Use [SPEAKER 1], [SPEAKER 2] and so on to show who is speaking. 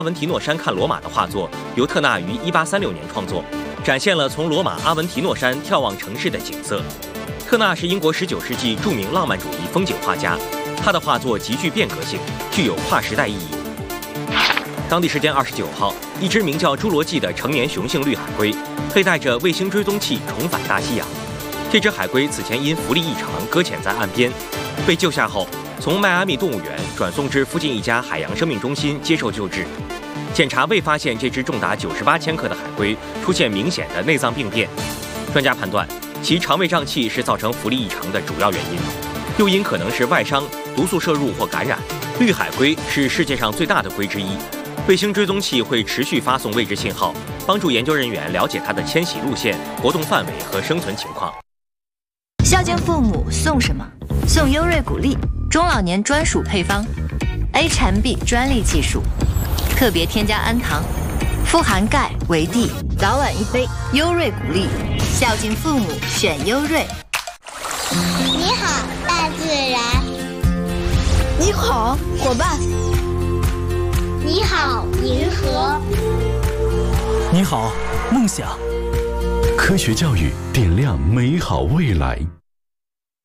[SPEAKER 1] 阿文提诺山看罗马的画作由特纳于1836年创作，展现了从罗马阿文提诺山眺望城市的景色。特纳是英国19世纪著名浪漫主义风景画家，他的画作极具变革性，具有跨时代意义。当地时间29号，一只名叫侏罗纪的成年雄性绿海龟，佩戴着卫星追踪器重返大西洋。这只海龟此前因浮力异常搁浅在岸边，被救下后，从迈阿密动物园转送至附近一家海洋生命中心接受救治。检查未发现这只重达98千克的海龟出现明显的内脏病变，专家判断其肠胃胀气是造成浮力异常的主要原因，诱因可能是外伤、毒素摄入或感染。绿海龟是世界上最大的龟之一。卫星追踪器会持续发送位置信号，帮助研究人员了解它的迁徙路线、活动范围和生存情况。
[SPEAKER 2] 孝敬父母送什么？送优瑞谷粒，中老年专属配方 ，A 产 B 专利技术，特别添加氨糖，富含钙、维 D， 早晚一杯，优瑞谷粒，孝敬父母选优瑞。
[SPEAKER 3] 你好，大自然。
[SPEAKER 4] 你好，伙伴。
[SPEAKER 3] 你好，银河。
[SPEAKER 5] 你好，梦想。
[SPEAKER 6] 科学教育点亮美好未来。